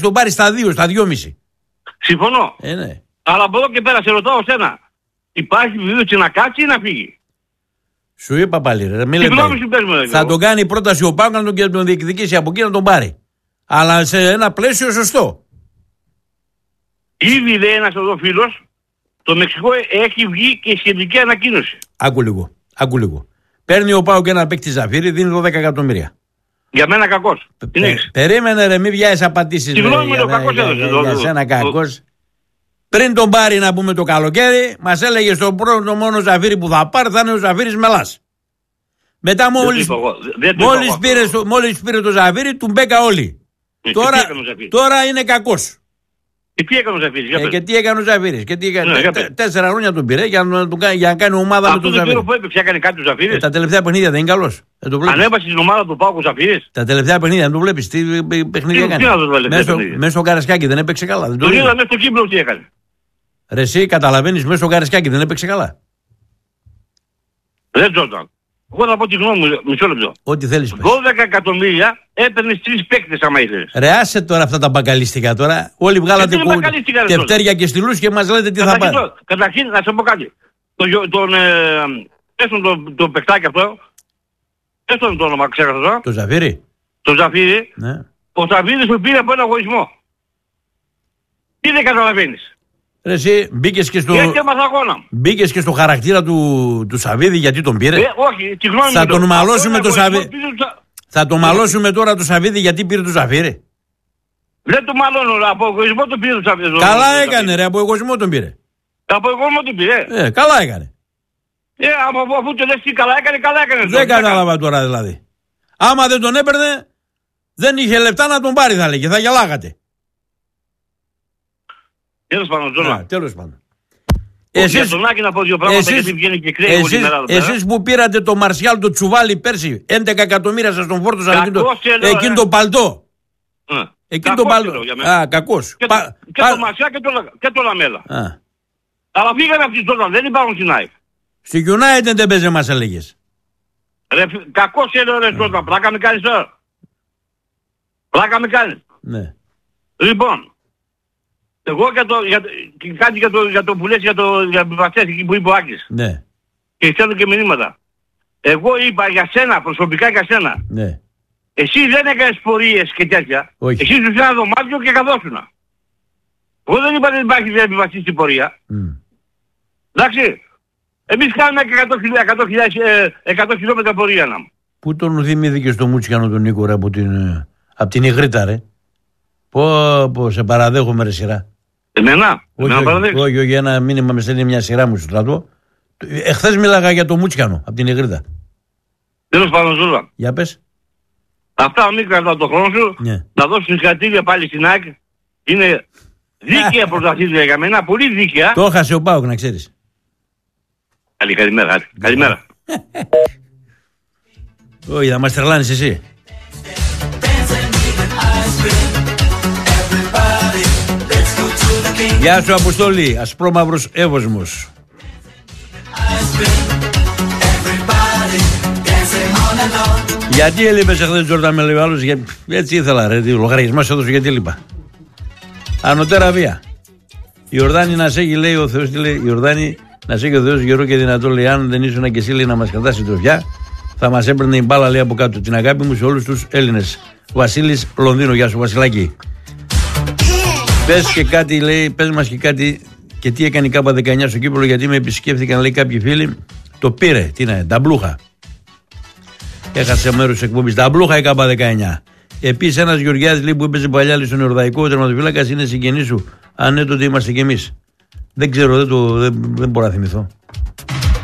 τον πάρει στα 2, στα 2,5. Συμφωνώ. Ναι. Αλλά από εδώ και πέρα σε ρωτάω σένα. Υπάρχει βεβαίως να κάτσει ή να φύγει. Σου είπα πάλι, ρε, μην λέτε. Θα τον κάνει πρόταση ο Πάοκ να τον διεκδικήσει από εκεί να τον πάρει. Αλλά σε ένα πλαίσιο σωστό. Ήδη λέει ένας εδώ φίλος, το Μεξικό έχει βγει και σχετική ανακοίνωση. Άκου λίγο. Παίρνει ο Πάοκ ένα παίκτη Ζαφύρι, δίνει 12 εκατομμύρια. Για μένα κακός. Περίμενε ρε, μην βιάζεις απαντήσεις. Συγγνώμη, ο κακός έδωσε. Για σένα κακός. Πριν τον πάρει να πούμε το καλοκαίρι, μας έλεγε στον πρώτο μόνο Ζαφύρι που θα πάρει θα είναι ο Ζαφύρης Μελάς. Μετά μόλις πήρε το Ζαφύρι, του μπέκα όλοι. Τώρα είναι κακός. Και τι έκανε ο Ζαφύρης. Και τι έκανε ο Ζαφύρης. 4 χρόνια τον πήρε για να κάνει ομάδα με τον Ζαφύρη. Αυτό το που έπαιξε έκανε κάτι ο Ζαφύρης. Τα τελευταία παιχνίδια δεν είναι καλός. Ανέβασε στην ομάδα του Πάοκ ο Ζαφύρης. Τα τελευταία παιχνίδια δεν το βλέπεις. Τι παιχνίδια έκανε. Μέσα στο Καρασκάκι δεν έπαιξε καλά. Το είδα μέσα στο Κύπρο τι έκανε. Ρε εσύ καταλαβαίνεις, μέσα στο Καρασκάκι δεν έπαιξε καλά. Δεν Τζόρνταν. Εγώ θα πω τη γνώμη μου, μισό λεπτό. Ό,τι θέλεις. 12 εκατομμύρια έπαιρνες 3 παίκτες άμα ήθελες. Ρε άσε τώρα αυτά τα μπακαλίστικα τώρα. Όλοι βγάλατε τευτέρια και στυλούς και μας λέτε τι θα πάρει. Καταρχήν να σε πω κάτι. Τον παικτάκι αυτό. Έστω το όνομα, ξέρετε τώρα. Το Ζαφύρι. Το Ζαφύρι. Ναι. Ο Ζαφύρης του πήρε από ένα εγωισμό. Τι δεν καταλαβαίνεις. Ρε εσύ μπήκες και στο χαρακτήρα του Σαββίδη γιατί τον πήρε. Όχι, τη γνώμη θα τον μαλώσουμε το Σαββίδη. Θα τον μαλώσουμε τώρα το Σαββίδη γιατί πήρε το Ζαφύρι. Δεν το μαλώνω, από εγωισμό τον πήρε το Σαββίδη. Καλά έκανε ρε, από εγωισμό τον πήρε. Από εγωισμό τον πήρε. Καλά έκανε. Αφού το λες τι καλά έκανε. Δεν κατάλαβα τώρα δηλαδή. Άμα δεν τον έπαιρνε, δεν είχε λεπτά να τον πάρει θα λέγε, θα γελάγατε. Τέλος πάντων. Εσείς που πήρατε το Μαρσιάλ το Τσουβάλι πέρσι, 11 εκατομμύρια σας τον φόρτωσαν εκείνο το παλτό. Εκείνο το παλτό. Κακός. Και το Μαρσιάλ και το Λαμέλα. Αλλά φύγανε αυτοί τώρα, δεν υπάρχουν στην ΑΕΚ. Στη United δεν παίζει μας έλεγες. Κακός έλεγε ρε τώρα, πλάκα με κάνεις τώρα. Πλάκα με κάνεις. Ναι. Λοιπόν. Εγώ κάτι για το που λες για Βαστές εκεί που είπε ο Άκης. Ναι. Και στέλνω και μηνύματα. Εγώ είπα για σένα, προσωπικά για σένα. Ναι. Εσύ δεν έκανες πορείες και τέτοια. Όχι. Εσύ σου ένα δωμάτιο και καθόσουνα. Εγώ δεν είπα δεν υπάρχει δεν επιβαστή στην πορεία. Εντάξει. Εμείς κάνουμε 100 χιλιόμετρα πορεία να μου. Πού τον θυμήθηκε στο Μούτσικανο τον Νίκο ρε, από την Ιγρήτα ρε. Πω σε παραδέχομαι ρε σειρά. Εμένα? Όχι, ένα μήνυμα με στέλνει μια σειρά μου στο στρατό. Εχθές μίλαγα για το Μούτσικανο από την Ιγρήτα. Τέλος πάντων Ζούλα. Για πες. Αυτά μην κρατάω το χρόνο σου. Ναι. Να δώσω συγχαρητήρια πάλι στην ΑΕΚ. Είναι δίκαια πρωταθλήτρια για μένα, πολύ δίκαια. Το έχασε ο Πάοκ να ξέρεις. Καλημέρα. Καλημέρα. Όχι, θα μας τρελάνεις εσύ. Γεια σου Αποστολή, ασπρόμαυρος Εύωσμος. Γιατί έλειπες εχθές Τζόρνταν με λέει ο άλλος, έτσι ήθελα ρε, λογαριασμός έδωσε γιατί έλειπα. Ανωτέρα βία. Η Ιορδάνη να σε έχει λέει ο Θεός, τι λέει, η Ιορδάνη να σε έχει ο Θεός γερό και δυνατό λέει, αν δεν ήσουν και εσύ λέει να μας κρατάς συντροφιά, θα μας έπαιρνε η μπάλα λέει από κάτω. Την αγάπη μου σε όλους τους Έλληνες. Βασίλης Λονδίνο, γεια σου Βασιλάκη. Πες και κάτι λέει, πες μας και κάτι και τι έκανε η ΚΑΠΑ 19 στο Κύπρο γιατί με επισκέφθηκαν λέει κάποιοι φίλοι. Το πήρε, τι είναι, ταμπλούχα. Έχασε μέρος της εκπομπής. Ταμπλούχα η ΚΑΠΑ 19. Επίσης ένας Γεωργιάδης λέει που έπαιζε παλιά λέει, στον Εορδαϊκό τερματοφύλακας είναι συγγενής σου. Αν ναι τότε είμαστε κι εμείς. Δεν ξέρω, δεν μπορώ να θυμηθώ.